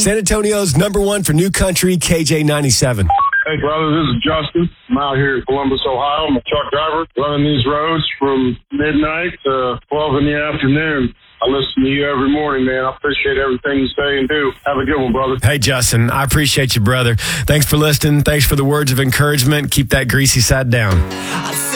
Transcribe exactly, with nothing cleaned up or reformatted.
San Antonio's number one for new country, K J ninety-seven. Hey, brother, this is Justin. I'm out here in Columbus, Ohio. I'm a truck driver running these roads from midnight to twelve in the afternoon. I listen to you every morning, man. I appreciate everything you say and do. Have a good one, brother. Hey, Justin, I appreciate you, brother. Thanks for listening. Thanks for the words of encouragement. Keep that greasy side down.